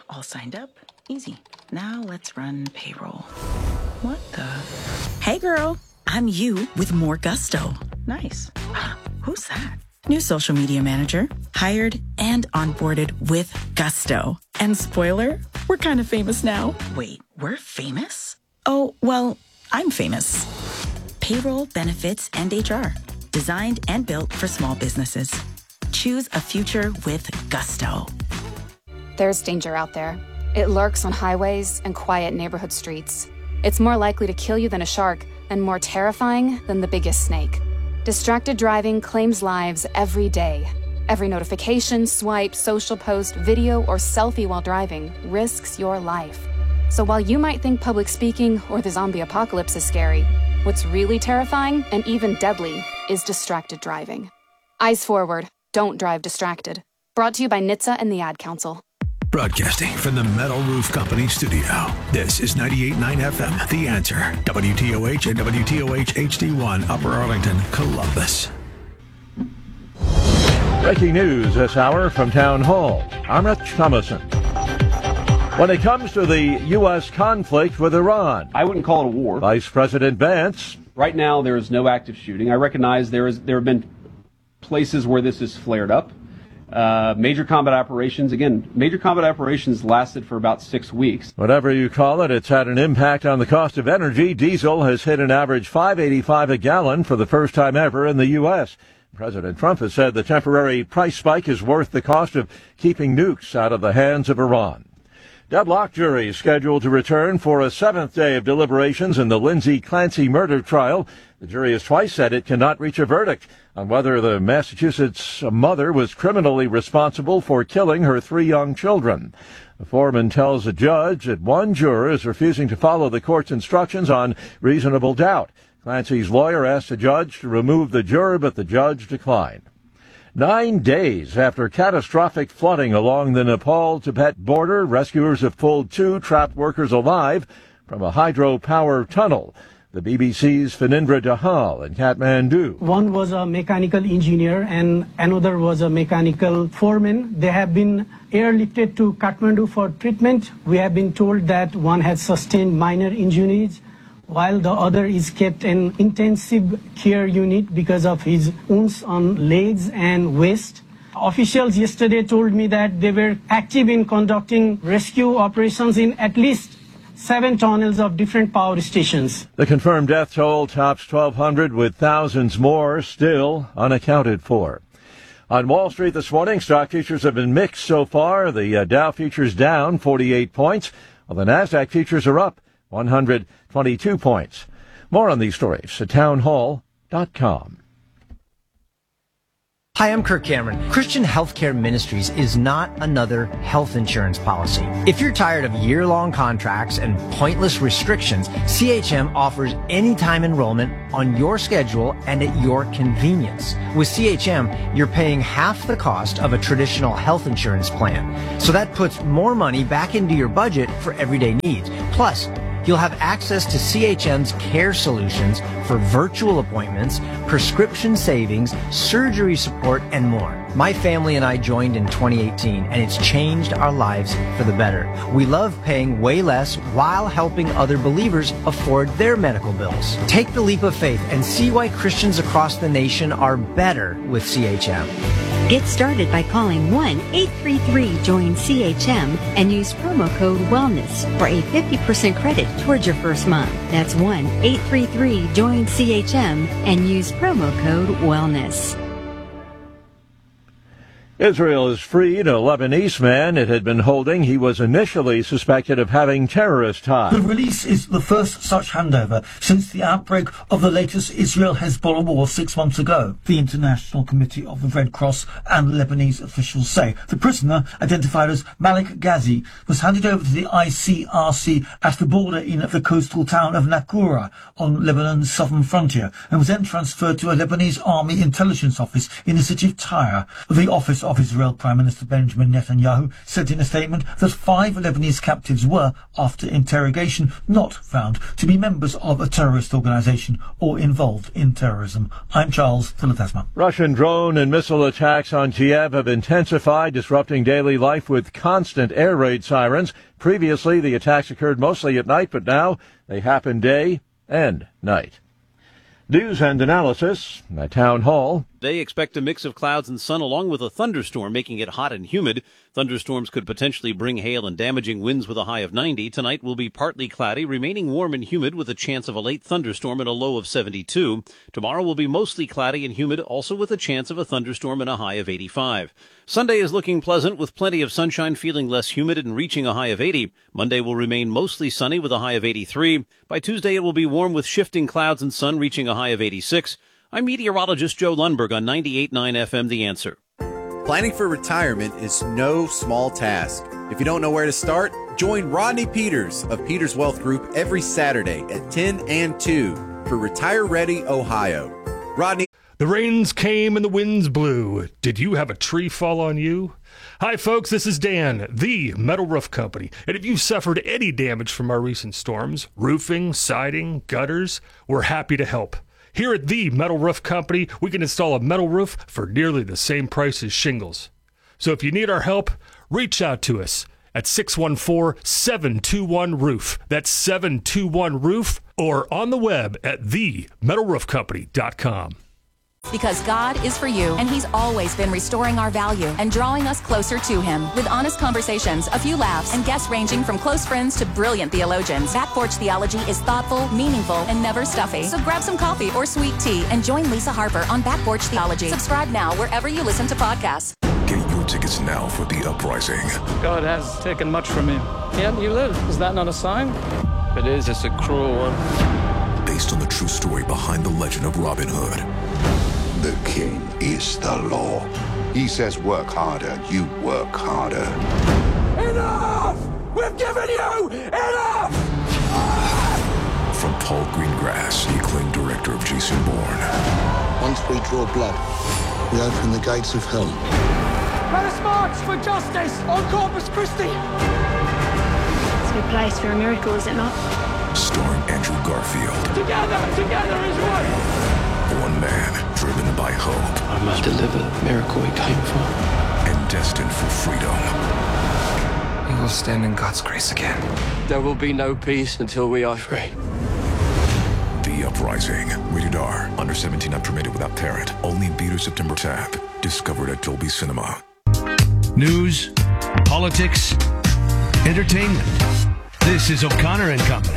All signed up? Easy. Now let's run payroll. What the? Hey girl, I'm you with more gusto. Nice. Who's that? New social media manager. Hired and onboarded with gusto. And spoiler, we're kind of famous now. Wait, we're famous? Oh, well, I'm famous. Payroll, benefits, and HR. Designed and built for small businesses. Choose a future with gusto. There's danger out there. It lurks on highways and quiet neighborhood streets. It's more likely to kill you than a shark and more terrifying than the biggest snake. Distracted driving claims lives every day. Every notification, swipe, social post, video, or selfie while driving risks your life. So while you might think public speaking or the zombie apocalypse is scary, what's really terrifying and even deadly is distracted driving. Eyes forward. Don't drive distracted. Brought to you by NHTSA and the Ad Council. Broadcasting from the Metal Roof Company studio, this is 98.9 FM, The Answer, WTOH and WTOH HD1, Upper Arlington, Columbus. Breaking news this hour from Town Hall. I'm Rich Thomason. When it comes to the U.S. conflict with Iran, I wouldn't call it a war. Vice President Vance. Right now, there is no active shooting. I recognize there have been places where this has flared up. Major combat operations lasted for about 6 weeks. Whatever you call it, it's had an impact on the cost of energy. Diesel has hit an average $5.85 a gallon for the first time ever in the U.S. President Trump has said the temporary price spike is worth the cost of keeping nukes out of the hands of Iran. Deadlock jury is scheduled to return for a seventh day of deliberations in the Lindsay Clancy murder trial. The jury has twice said it cannot reach a verdict on whether the Massachusetts mother was criminally responsible for killing her 3 young children. The foreman tells the judge that one juror is refusing to follow the court's instructions on reasonable doubt. Clancy's lawyer asked the judge to remove the juror, but the judge declined. 9 days after catastrophic flooding along the Nepal-Tibet border, rescuers have pulled 2 trapped workers alive from a hydropower tunnel. The BBC's Phanindra Dahal in Kathmandu. One was a mechanical engineer and another was a mechanical foreman. They have been airlifted to Kathmandu for treatment. We have been told that one has sustained minor injuries, while the other is kept in intensive care unit because of his wounds on legs and waist. Officials yesterday told me that they were active in conducting rescue operations in at least 7 tunnels of different power stations. The confirmed death toll tops 1,200, with thousands more still unaccounted for. On Wall Street this morning, stock futures have been mixed so far. The Dow futures down 48 points, while the NASDAQ futures are up 122 points. More on these stories at townhall.com. Hi, I'm Kirk Cameron. Christian Healthcare Ministries is not another health insurance policy. If you're tired of year-long contracts and pointless restrictions, CHM offers anytime enrollment on your schedule and at your convenience. With CHM, you're paying half the cost of a traditional health insurance plan. So that puts more money back into your budget for everyday needs. Plus, you'll have access to CHM's care solutions for virtual appointments, prescription savings, surgery support, and more. My family and I joined in 2018, and it's changed our lives for the better. We love paying way less while helping other believers afford their medical bills. Take the leap of faith and see why Christians across the nation are better with CHM. Get started by calling 1-833-JOIN-CHM and use promo code WELLNESS for a 50% credit towards your first month. That's 1-833-JOIN-CHM and use promo code WELLNESS. Israel has freed a Lebanese man it had been holding. He was initially suspected of having terrorist ties. The release is the first such handover since the outbreak of the latest Israel-Hezbollah war 6 months ago. The International Committee of the Red Cross and Lebanese officials say the prisoner, identified as Malik Ghazi, was handed over to the ICRC at the border in the coastal town of Nakura on Lebanon's southern frontier and was then transferred to a Lebanese army intelligence office in the city of Tyre. The office of Israel Prime Minister Benjamin Netanyahu said in a statement that 5 Lebanese captives were, after interrogation, not found to be members of a terrorist organisation or involved in terrorism. I'm Charles Philotasma. Russian drone and missile attacks on Kiev have intensified, disrupting daily life with constant air raid sirens. Previously, the attacks occurred mostly at night, but now they happen day and night. News and analysis at Town Hall. They expect a mix of clouds and sun along with a thunderstorm, making it hot and humid. Thunderstorms could potentially bring hail and damaging winds with a high of 90. Tonight will be partly cloudy, remaining warm and humid with a chance of a late thunderstorm and a low of 72. Tomorrow will be mostly cloudy and humid, also with a chance of a thunderstorm and a high of 85. Sunday is looking pleasant with plenty of sunshine, feeling less humid and reaching a high of 80. Monday will remain mostly sunny with a high of 83. By Tuesday it will be warm with shifting clouds and sun, reaching a high of 86. I'm meteorologist Joe Lundberg on 98.9 FM The Answer. Planning for retirement is no small task. If you don't know where to start, join Rodney Peters of Peters Wealth Group every Saturday at 10 and 2 for Retire Ready Ohio. Rodney. The rains came and the winds blew. Did you have a tree fall on you? Hi, folks, this is Dan, the Metal Roof Company. And if you've suffered any damage from our recent storms, roofing, siding, gutters, we're happy to help. Here at the Metal Roof Company, we can install a metal roof for nearly the same price as shingles. So if you need our help, reach out to us at 614-721-ROOF. That's 721-ROOF, or on the web at themetalroofcompany.com. Because God is for you, and He's always been restoring our value and drawing us closer to Him. With honest conversations, a few laughs, and guests ranging from close friends to brilliant theologians, Back Porch Theology is thoughtful, meaningful, and never stuffy. So grab some coffee or sweet tea and join Lisa Harper on Back Porch Theology. Subscribe now wherever you listen to podcasts. Get your tickets now for The Uprising. God has taken much from him. Yet you live. Is that not a sign? It is. It's a cruel one. Based on the true story behind the legend of Robin Hood. The king is the law. He says work harder, you work harder. Enough! We've given you enough! From Paul Greengrass, the acclaimed director of Jason Bourne. Once we draw blood, we open the gates of hell. Let us march for justice on Corpus Christi! It's a good place for a miracle, is it not? Starring Andrew Garfield. Together is one! One man driven by hope. I must deliver the miracle he came for. And destined for freedom. We will stand in God's grace again. There will be no peace until we are free. The Uprising. Rated R. Under 17 not permitted without parent. Only in Peter September tab. Discovered at Dolby Cinema. News, politics, entertainment. This is O'Connor and Company.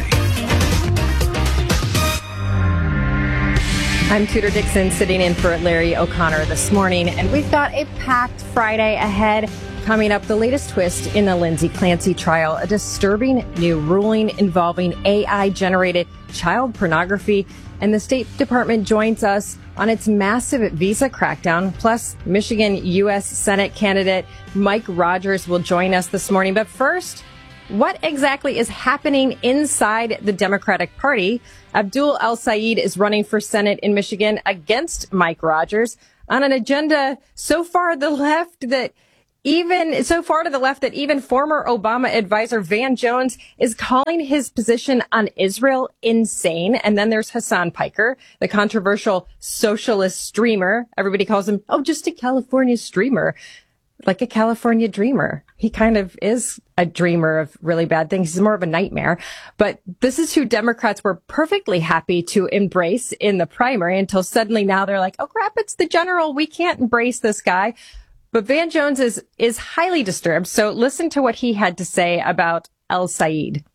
I'm Tudor Dixon, sitting in for Larry O'Connor this morning, and we've got a packed Friday ahead. Coming up, the latest twist in the Lindsay Clancy trial, a disturbing new ruling involving AI-generated child pornography, and the State Department joins us on its massive visa crackdown. Plus, Michigan U.S. Senate candidate Mike Rogers will join us this morning. But first, what exactly is happening inside the Democratic Party? Abdul El-Sayed is running for Senate in Michigan against Mike Rogers on an agenda so far to the left that even former Obama advisor Van Jones is calling his position on Israel insane. And then there's Hassan Piker, the controversial socialist streamer. Everybody calls him, just a California streamer. Like a California dreamer. He kind of is a dreamer of really bad things. He's more of a nightmare. But this is who Democrats were perfectly happy to embrace in the primary until suddenly now they're like, oh crap, it's the general. We can't embrace this guy. But Van Jones is highly disturbed. So listen to what he had to say about El-Sayed.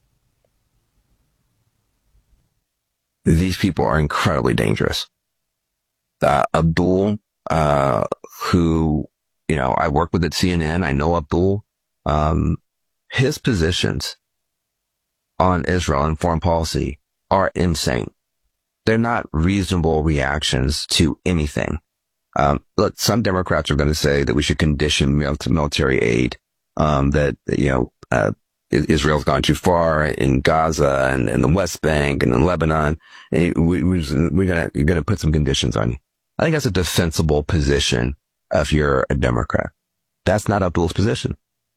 These people are incredibly dangerous. Abdul, who, I work with at CNN. I know Abdul. His positions on Israel and foreign policy are insane. They're not reasonable reactions to anything. Look, some Democrats are going to say that we should condition military aid, Israel's gone too far in Gaza and the West Bank and in Lebanon. We're going to put some conditions on you. I think that's a defensible position if you're a Democrat. That's not Abdul's position.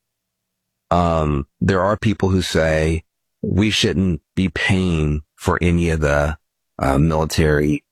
There are people who say we shouldn't be paying for any of the military.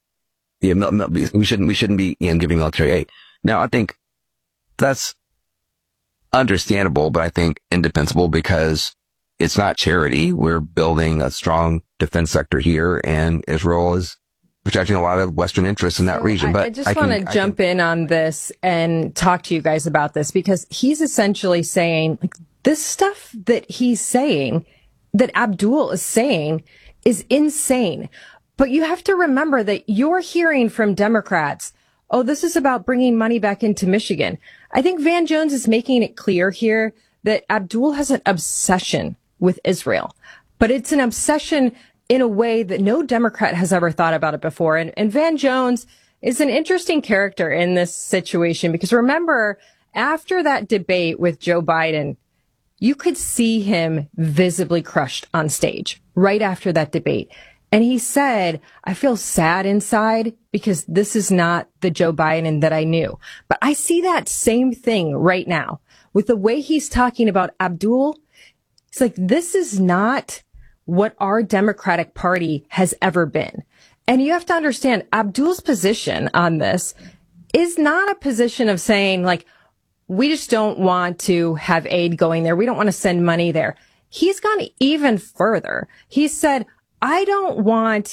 We shouldn't be giving military aid. Now, I think that's understandable, but I think indefensible because it's not charity. We're building a strong defense sector here, and Israel is protecting a lot of Western interests in that region. But I just want to jump in on this and talk to you guys about this, because he's essentially saying, like, this stuff that he's saying, that Abdul is saying, is insane. But you have to remember that you're hearing from Democrats, oh, this is about bringing money back into Michigan. I think Van Jones is making it clear here that Abdul has an obsession with Israel, but it's an obsession in a way that no Democrat has ever thought about it before. And Van Jones is an interesting character in this situation, because remember, after that debate with Joe Biden, you could see him visibly crushed on stage right after that debate. And he said, I feel sad inside because this is not the Joe Biden that I knew. But I see that same thing right now with the way he's talking about Abdul. It's like, this is not what our Democratic Party has ever been. And you have to understand, Abdul's position on this is not a position of saying, like, we just don't want to have aid going there. We don't want to send money there. He's gone even further. He said, I don't want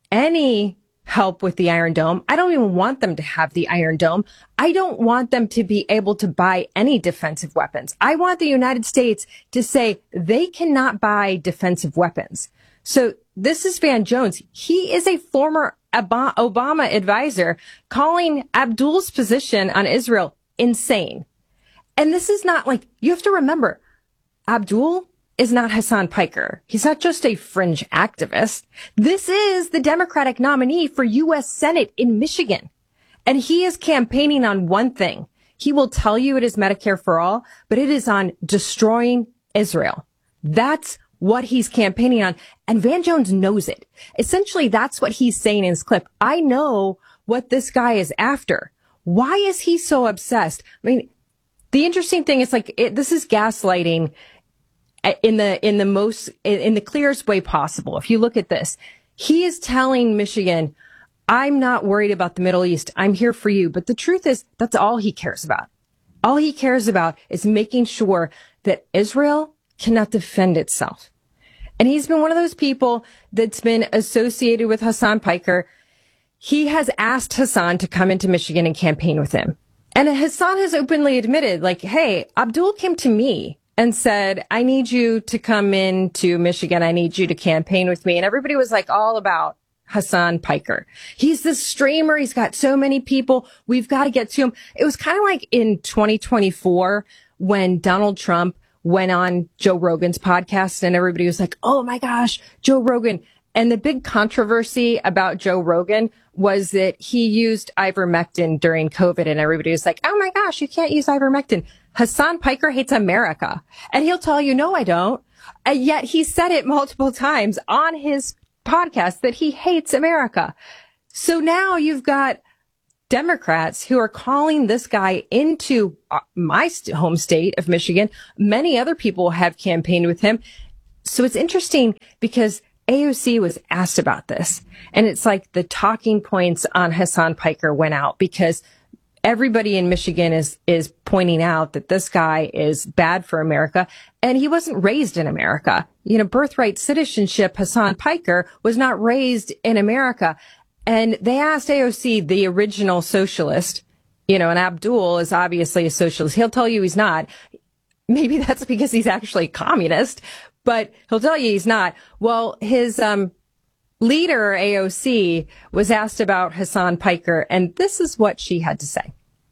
any help with the Iron Dome. I don't even want them to have the Iron Dome. I don't want them to be able to buy any defensive weapons. I want the United States to say they cannot buy defensive weapons. So this is Van Jones. He is a former Obama advisor calling Abdul's position on Israel insane. And this is not like, you have to remember, Abdul is not Hassan Piker. He's not just a fringe activist. This is the Democratic nominee for U.S. Senate in Michigan. And he is campaigning on one thing. He will tell you it is Medicare for all, but it is on destroying Israel. That's what he's campaigning on. And Van Jones knows it. Essentially, that's what he's saying in his clip. I know what this guy is after. Why is he so obsessed? I mean, the interesting thing is, like, this is gaslighting in the clearest way possible. If you look at this, he is telling Michigan, I'm not worried about the Middle East. I'm here for you. But the truth is, that's all he cares about. All he cares about is making sure that Israel cannot defend itself. And he's been one of those people that's been associated with Hassan Piker. He has asked Hassan to come into Michigan and campaign with him. And Hassan has openly admitted, like, hey, Abdul came to me and said, I need you to come into Michigan. I need you to campaign with me. And everybody was like all about Hassan Piker. He's this streamer. He's got so many people. We've got to get to him. It was kind of like in 2024 when Donald Trump went on Joe Rogan's podcast and everybody was like, oh my gosh, Joe Rogan. And the big controversy about Joe Rogan was that he used ivermectin during COVID, and everybody was like, oh my gosh, you can't use ivermectin. Hassan Piker hates America. And he'll tell you, no, I don't. And yet he said it multiple times on his podcast that he hates America. So now you've got Democrats who are calling this guy into my home state of Michigan. Many other people have campaigned with him. So it's interesting because AOC was asked about this, and it's like the talking points on Hassan Piker went out because everybody in Michigan is pointing out that this guy is bad for America, and he wasn't raised in America. You know, birthright citizenship, Hassan Piker was not raised in America. And they asked AOC, the original socialist, you know, and Abdul is obviously a socialist. He'll tell you he's not. Maybe that's because he's actually communist, but he'll tell you he's not. Well, his leader, AOC, was asked about Hassan Piker, and this is what she had to say.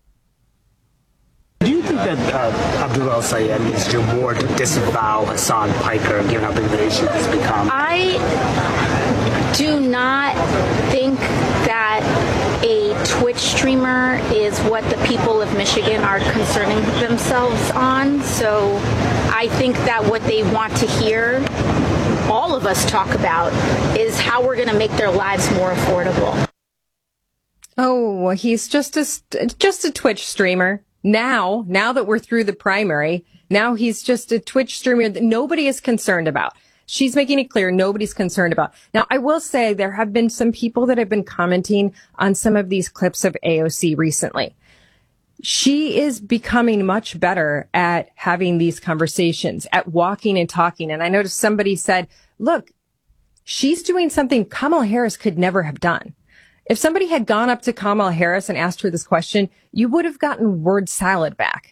Do you think that Abdul El-Sayed needs to do more to disavow Hassan Piker, given how big of an issue this has become? I do not think that a Twitch streamer is what the people of Michigan are concerning themselves on. So I think that what they want to hear all of us talk about is how we're going to make their lives more affordable. Oh, he's just a Twitch streamer. now that we're through the primary, now he's just a Twitch streamer that nobody is concerned about. She's making it clear nobody's concerned about. Now, I will say there have been some people that have been commenting on some of these clips of AOC recently. She is becoming much better at having these conversations, at walking and talking. And I noticed somebody said, look, she's doing something Kamala Harris could never have done. If somebody had gone up to Kamala Harris and asked her this question, you would have gotten word salad back.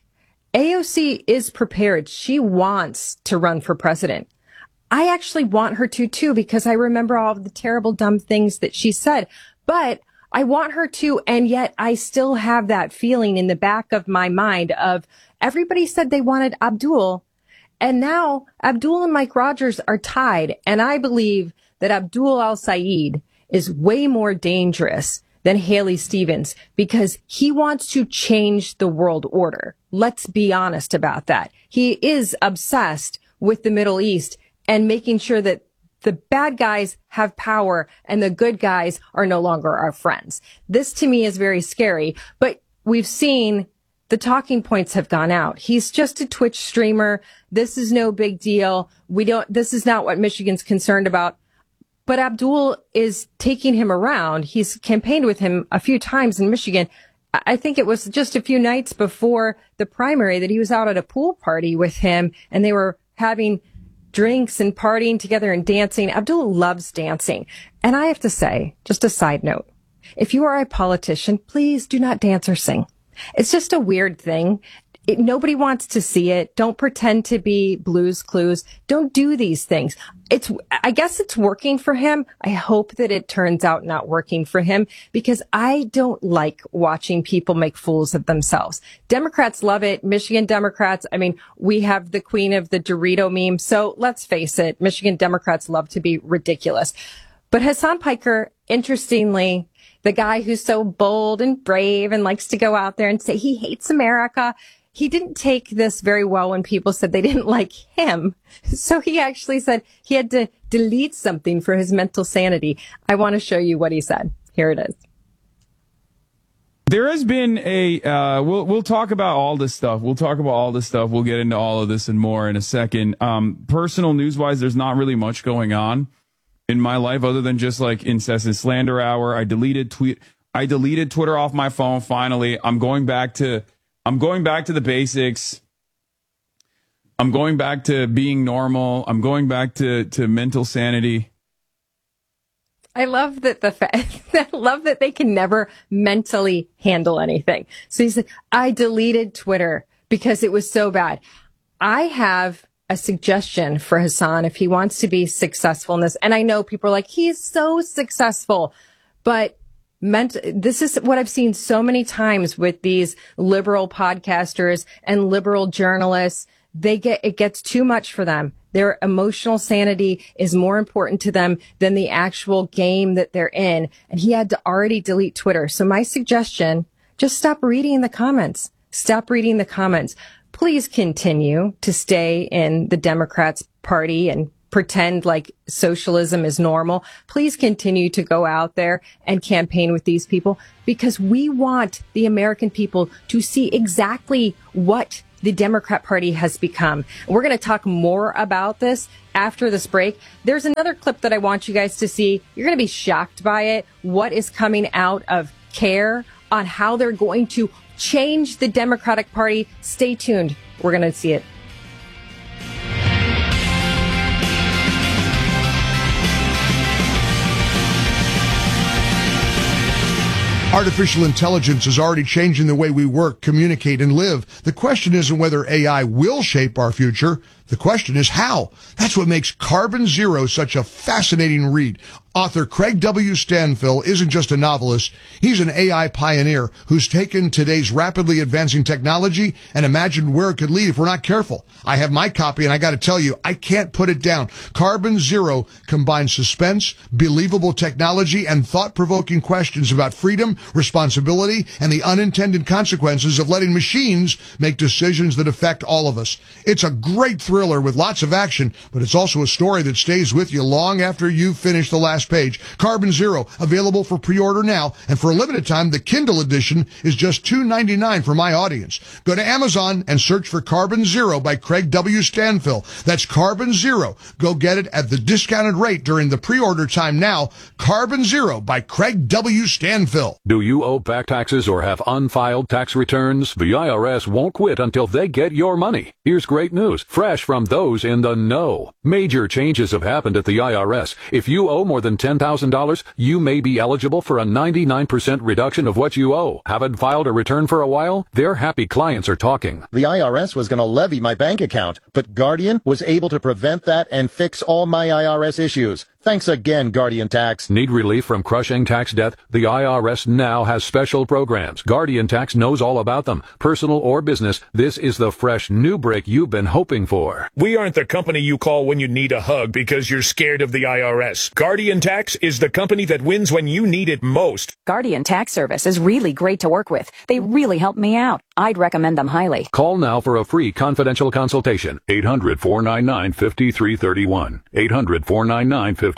AOC is prepared. She wants to run for president. I actually want her to, too, because I remember all of the terrible, dumb things that she said. But I want her to, and yet I still have that feeling in the back of my mind of everybody said they wanted Abdul, and now Abdul and Mike Rogers are tied. And I believe that Abdul al-Sayed is way more dangerous than Haley Stevens because he wants to change the world order. Let's be honest about that. He is obsessed with the Middle East and making sure that the bad guys have power and the good guys are no longer our friends. This to me is very scary, but we've seen the talking points have gone out. He's just a Twitch streamer. This is no big deal. This is not what Michigan's concerned about. But Abdul is taking him around. He's campaigned with him a few times in Michigan. I think it was just a few nights before the primary that he was out at a pool party with him and they were having drinks and partying together and dancing. Abdul loves dancing. And I have to say, just a side note, if you are a politician, please do not dance or sing. It's just a weird thing. Nobody wants to see it. Don't pretend to be Blue's Clues. Don't do these things. I guess it's working for him. I hope that it turns out not working for him because I don't like watching people make fools of themselves. Democrats love it. Michigan Democrats. I mean, we have the queen of the Dorito meme. So let's face it. Michigan Democrats love to be ridiculous. But Hasan Piker, interestingly, the guy who's so bold and brave and likes to go out there and say he hates America, he didn't take this very well when people said they didn't like him. So he actually said he had to delete something for his mental sanity. I want to show you what he said. Here it is. There has been we'll talk about all this stuff. We'll get into all of this and more in a second. Personal news-wise, there's not really much going on in my life other than just like incessant slander hour. I deleted Twitter off my phone. Finally, I'm going back to the basics. I'm going back to being normal. I'm going back to mental sanity. I love that I love that they can never mentally handle anything. So he said, I deleted Twitter because it was so bad. I have a suggestion for Hasan if he wants to be successful in this. And I know people are like, he's so successful, but this is what I've seen so many times with these liberal podcasters and liberal journalists. It gets too much for them. Their emotional sanity is more important to them than the actual game that they're in. And he had to already delete Twitter. So my suggestion, just stop reading the comments. Stop reading the comments. Please continue to stay in the Democrats' party and pretend like socialism is normal. Please continue to go out there and campaign with these people because we want the American people to see exactly what the Democrat Party has become. We're going to talk more about this after this break. There's another clip that I want you guys to see. You're going to be shocked by it. What is coming out of CARE on how they're going to change the Democratic Party. Stay tuned. We're going to see it. Artificial intelligence is already changing the way we work, communicate, and live. The question isn't whether AI will shape our future. The question is how. That's what makes Carbon Zero such a fascinating read. Author Craig W. Stanfill isn't just a novelist. He's an AI pioneer who's taken today's rapidly advancing technology and imagined where it could lead if we're not careful. I have my copy, and I got to tell you, I can't put it down. Carbon Zero combines suspense, believable technology, and thought-provoking questions about freedom, responsibility, and the unintended consequences of letting machines make decisions that affect all of us. It's a great thrill thriller with lots of action, but it's also a story that stays with you long after you've finished the last page. Carbon Zero, available for pre-order now, and for a limited time, the Kindle edition is just $2.99 for my audience. Go to Amazon and search for Carbon Zero by Craig W. Stanfill. That's Carbon Zero. Go get it at the discounted rate during the pre-order time now. Carbon Zero by Craig W. Stanfill. Do you owe back taxes or have unfiled tax returns? The IRS won't quit until they get your money. Here's great news, fresh from those in the know. Major changes have happened at the IRS. If you owe more than $10,000, you may be eligible for a 99% reduction of what you owe. Haven't filed a return for a while? Their happy clients are talking. The IRS was going to levy my bank account, but Guardian was able to prevent that and fix all my IRS issues. Thanks again, Guardian Tax. Need relief from crushing tax debt? The IRS now has special programs. Guardian Tax knows all about them. Personal or business, this is the fresh new break you've been hoping for. We aren't the company you call when you need a hug because you're scared of the IRS. Guardian Tax is the company that wins when you need it most. Guardian Tax Service is really great to work with. They really helped me out. I'd recommend them highly. Call now for a free confidential consultation. 800-499-5331. 800-499-5331.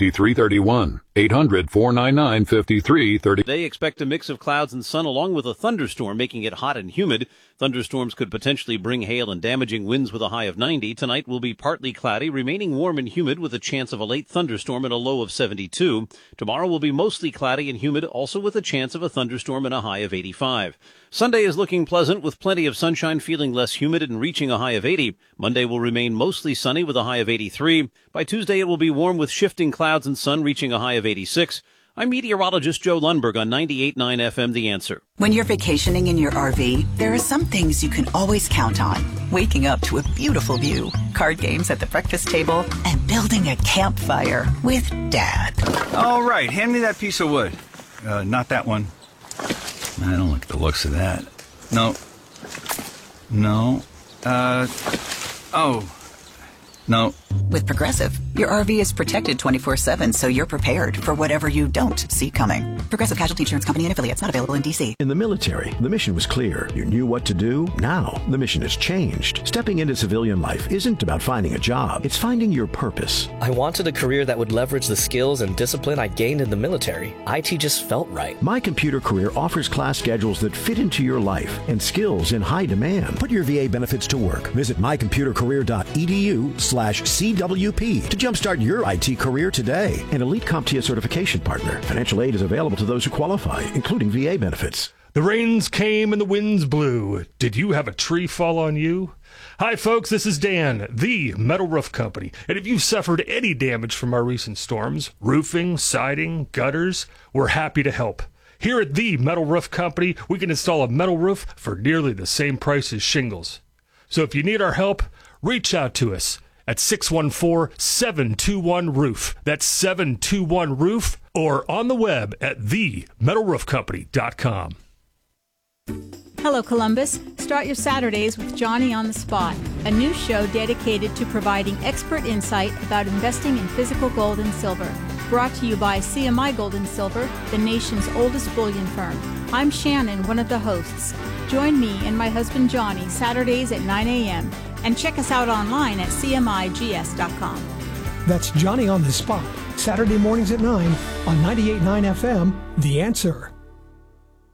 800-499-5330. They expect a mix of clouds and sun along with a thunderstorm, making it hot and humid. Thunderstorms could potentially bring hail and damaging winds with a high of 90. Tonight will be partly cloudy, remaining warm and humid with a chance of a late thunderstorm and a low of 72. Tomorrow will be mostly cloudy and humid, also with a chance of a thunderstorm and a high of 85. Sunday is looking pleasant with plenty of sunshine, feeling less humid and reaching a high of 80. Monday will remain mostly sunny with a high of 83. By Tuesday, it will be warm with shifting clouds and sun, reaching a high of 86. I'm meteorologist Joe Lundberg on 98.9 FM The Answer. When you're vacationing in your RV, there are some things you can always count on. Waking up to a beautiful view, card games at the breakfast table, and building a campfire with Dad. All right, hand me that piece of wood. Not that one. I don't like the looks of that. No. No. With Progressive, your RV is protected 24/7, so you're prepared for whatever you don't see coming. Progressive Casualty Insurance Company and affiliates, not available in D.C. In the military, the mission was clear. You knew what to do. Now, the mission has changed. Stepping into civilian life isn't about finding a job. It's finding your purpose. I wanted a career that would leverage the skills and discipline I gained in the military. IT just felt right. My Computer Career offers class schedules that fit into your life and skills in high demand. Put your VA benefits to work. Visit mycomputercareer.edu/CWP to jumpstart your IT career today. An elite CompTIA certification partner. Financial aid is available to those who qualify, including VA benefits. The rains came and the winds blew. Did you have a tree fall on you? Hi, folks, this is Dan, the Metal Roof Company. And if you've suffered any damage from our recent storms, roofing, siding, gutters, we're happy to help. Here at the Metal Roof Company, we can install a metal roof for nearly the same price as shingles. So if you need our help, reach out to us at 614-721-ROOF. That's 721-ROOF, or on the web at themetalroofcompany.com. Hello, Columbus. Start your Saturdays with Johnny on the Spot, a new show dedicated to providing expert insight about investing in physical gold and silver. Brought to you by CMI Gold and Silver, the nation's oldest bullion firm. I'm Shannon, one of the hosts. Join me and my husband Johnny Saturdays at 9 a.m. and check us out online at cmigs.com. That's Johnny on the Spot, Saturday mornings at 9 on 98.9 FM, The Answer.